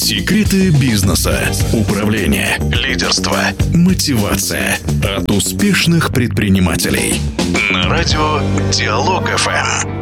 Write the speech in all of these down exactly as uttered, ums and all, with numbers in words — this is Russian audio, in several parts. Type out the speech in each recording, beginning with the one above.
Секреты бизнеса, управления, лидерства, мотивация от успешных предпринимателей. На радио Диалог эф эм.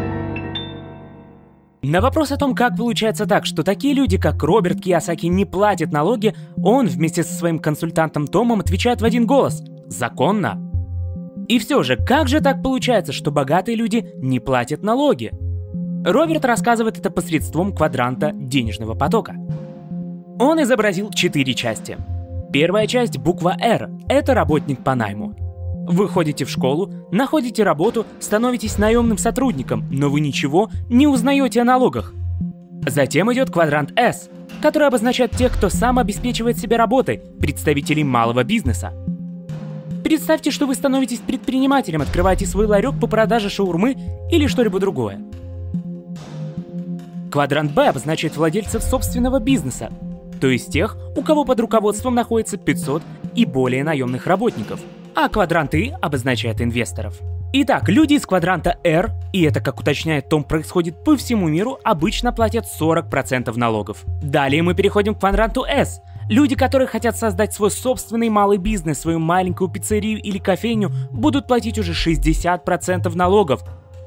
На вопрос о том, как получается так, что такие люди, как Роберт Кийосаки, не платят налоги, он вместе со своим консультантом Томом отвечает в один голос – законно. И все же, как же так получается, что богатые люди не платят налоги? Роберт рассказывает это посредством квадранта денежного потока. Он изобразил четыре части. Первая часть, буква «Р» – это работник по найму. Вы ходите в школу, находите работу, становитесь наемным сотрудником, но вы ничего не узнаете о налогах. Затем идет квадрант «С», который обозначает тех, кто сам обеспечивает себя работой, представителей малого бизнеса. Представьте, что вы становитесь предпринимателем, открываете свой ларек по продаже шаурмы или что-либо другое. Квадрант «Б» обозначает владельцев собственного бизнеса, то есть тех, у кого под руководством находится пятьсот и более наемных работников, а квадрант «И» обозначает инвесторов. Итак, люди из квадранта R, и это, как уточняет Том, происходит по всему миру, обычно платят сорок процентов налогов. Далее мы переходим к квадранту S. Люди, которые хотят создать свой собственный малый бизнес, свою маленькую пиццерию или кофейню, будут платить уже шестьдесят процентов налогов.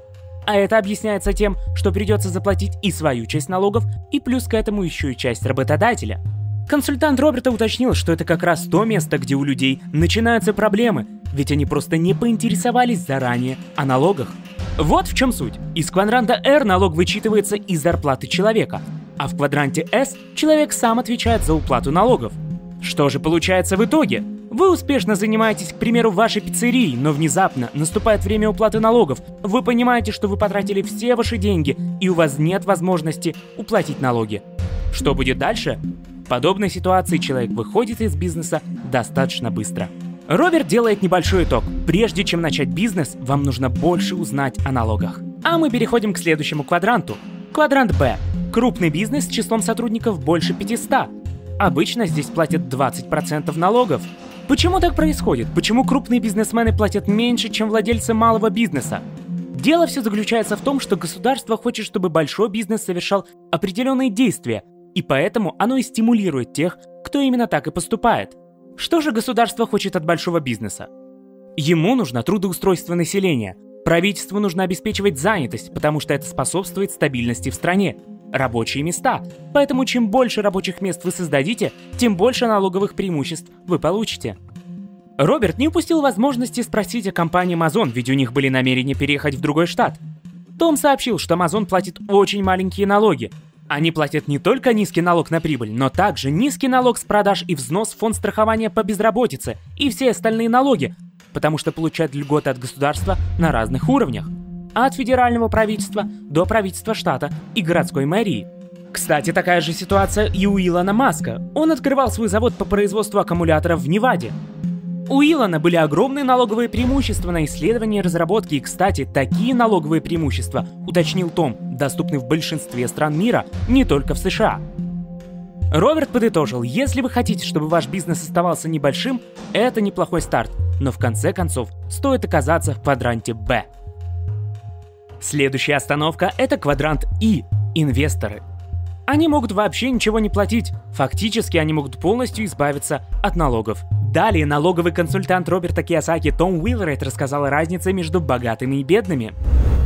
А это объясняется тем, что придется заплатить и свою часть налогов, и плюс к этому еще и часть работодателя. Консультант Роберта уточнил, что это как раз то место, где у людей начинаются проблемы, ведь они просто не поинтересовались заранее о налогах. Вот в чем суть. Из квадранта R налог вычитывается из зарплаты человека, а в квадранте S человек сам отвечает за уплату налогов. Что же получается в итоге? Вы успешно занимаетесь, к примеру, вашей пиццерией, но внезапно наступает время уплаты налогов. Вы понимаете, что вы потратили все ваши деньги, и у вас нет возможности уплатить налоги. Что будет дальше? В подобной ситуации человек выходит из бизнеса достаточно быстро. Роберт делает небольшой итог. Прежде чем начать бизнес, вам нужно больше узнать о налогах. А мы переходим к следующему квадранту. Квадрант Б. Крупный бизнес с числом сотрудников больше пятисот. Обычно здесь платят двадцать процентов налогов. Почему так происходит? Почему крупные бизнесмены платят меньше, чем владельцы малого бизнеса? Дело все заключается в том, что государство хочет, чтобы большой бизнес совершал определенные действия, и поэтому оно и стимулирует тех, кто именно так и поступает. Что же государство хочет от большого бизнеса? Ему нужно трудоустройство населения. Правительству нужно обеспечивать занятость, потому что это способствует стабильности в стране. Рабочие места. Поэтому чем больше рабочих мест вы создадите, тем больше налоговых преимуществ вы получите. Роберт не упустил возможности спросить о компании Amazon, ведь у них были намерения переехать в другой штат. Том сообщил, что Amazon платит очень маленькие налоги. Они платят не только низкий налог на прибыль, но также низкий налог с продаж и взнос в фонд страхования по безработице и все остальные налоги, потому что получают льготы от государства на разных уровнях. От федерального правительства до правительства штата и городской мэрии. Кстати, такая же ситуация и у Илона Маска. Он открывал свой завод по производству аккумуляторов в Неваде. У Илона были огромные налоговые преимущества на исследования и разработки, и, кстати, такие налоговые преимущества, уточнил Том, доступны в большинстве стран мира, не только в США. Роберт подытожил, если вы хотите, чтобы ваш бизнес оставался небольшим, это неплохой старт, но в конце концов стоит оказаться в квадранте Б. Следующая остановка – это квадрант И – инвесторы. Они могут вообще ничего не платить. Фактически они могут полностью избавиться от налогов. Далее налоговый консультант Роберта Кийосаки Том Уиллрайт рассказал о разнице между богатыми и бедными.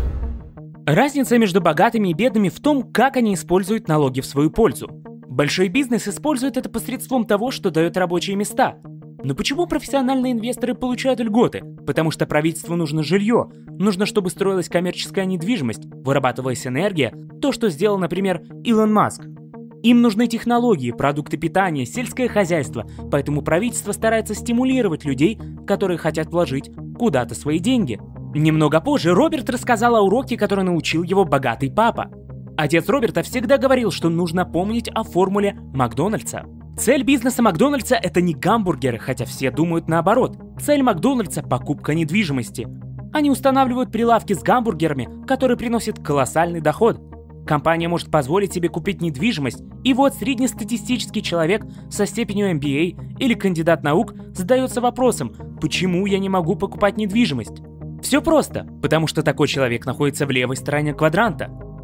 Разница между богатыми и бедными в том, как они используют налоги в свою пользу. Большой бизнес использует это посредством того, что дает рабочие места. Но почему профессиональные инвесторы получают льготы? Потому что правительству нужно жилье, нужно, чтобы строилась коммерческая недвижимость, вырабатывалась энергия, то, что сделал, например, Илон Маск. Им нужны технологии, продукты питания, сельское хозяйство, поэтому правительство старается стимулировать людей, которые хотят вложить куда-то свои деньги. Немного позже Роберт рассказал о уроке, который научил его богатый папа. Отец Роберта всегда говорил, что нужно помнить о формуле Макдональдса. Цель бизнеса Макдональдса – это не гамбургеры, хотя все думают наоборот. Цель Макдональдса – покупка недвижимости. Они устанавливают прилавки с гамбургерами, которые приносят колоссальный доход. Компания может позволить себе купить недвижимость, и вот среднестатистический человек со степенью эм би эй или кандидат наук задается вопросом, почему я не могу покупать недвижимость? Все просто, потому что такой человек находится в левой стороне квадранта.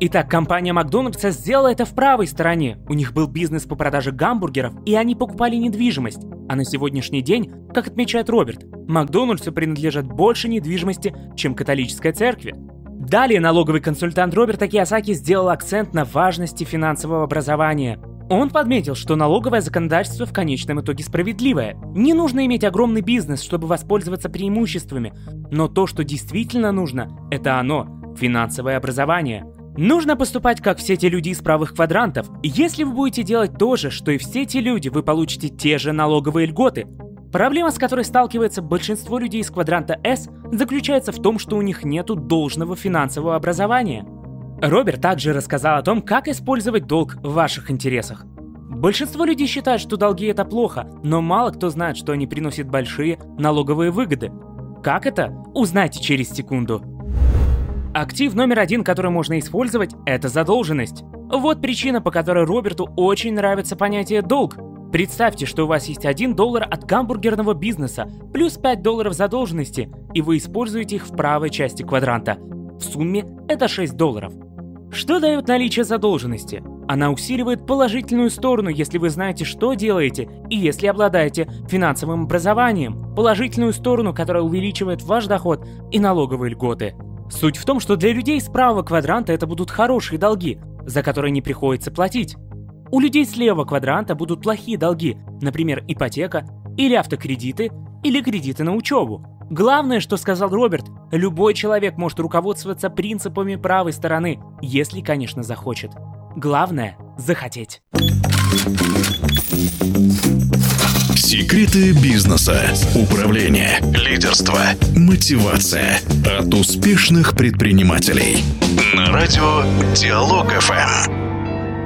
Итак, компания Макдональдса сделала это в правой стороне. У них был бизнес по продаже гамбургеров, и они покупали недвижимость. А на сегодняшний день, как отмечает Роберт, Макдональдсу принадлежат больше недвижимости, чем католической церкви. Далее налоговый консультант Роберта Кийосаки сделал акцент на важности финансового образования. Он подметил, что налоговое законодательство в конечном итоге справедливое. Не нужно иметь огромный бизнес, чтобы воспользоваться преимуществами. Но то, что действительно нужно, это оно – финансовое образование. Нужно поступать, как все те люди из правых квадрантов. Если вы будете делать то же, что и все те люди, вы получите те же налоговые льготы. Проблема, с которой сталкивается большинство людей из квадранта S, заключается в том, что у них нету должного финансового образования. Роберт также рассказал о том, как использовать долг в ваших интересах. Большинство людей считают, что долги это плохо, но мало кто знает, что они приносят большие налоговые выгоды. Как это? Узнайте через секунду. Актив номер один, который можно использовать, это задолженность. Вот причина, по которой Роберту очень нравится понятие «долг». Представьте, что у вас есть один доллар от гамбургерного бизнеса, плюс пять долларов задолженности, и вы используете их в правой части квадранта. В сумме это шесть долларов. Что дает наличие задолженности? Она усиливает положительную сторону, если вы знаете, что делаете, и если обладаете финансовым образованием. Положительную сторону, которая увеличивает ваш доход и налоговые льготы. Суть в том, что для людей с правого квадранта это будут хорошие долги, за которые не приходится платить. У людей с левого квадранта будут плохие долги, например, ипотека, или автокредиты, или кредиты на учебу. Главное, что сказал Роберт, любой человек может руководствоваться принципами правой стороны, если, конечно, захочет. Главное – захотеть. Секреты бизнеса, управления, лидерства, мотивация от успешных предпринимателей. На радио Диалог эф эм.